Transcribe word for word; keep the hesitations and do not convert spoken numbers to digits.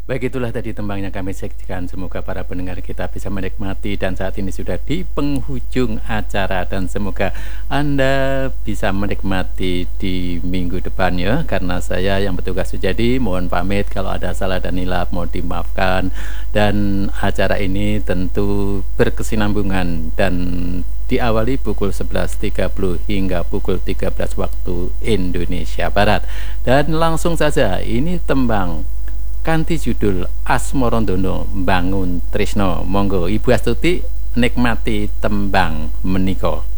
Baik, itulah tadi tembang yang kami sajikan. Semoga para pendengar kita bisa menikmati, dan saat ini sudah di penghujung acara, dan semoga Anda bisa menikmati di minggu depan ya. Karena saya yang bertugas Sujadi mohon pamit, kalau ada salah dan hilaf mohon dimaafkan. Dan acara ini tentu berkesinambungan dan diawali pukul sebelas tiga puluh hingga pukul tiga belas waktu Indonesia Barat. Dan langsung saja, ini tembang kanthi judul Asmarandono Mbangun Trisno. Monggo Ibu Astuti nikmati tembang menika.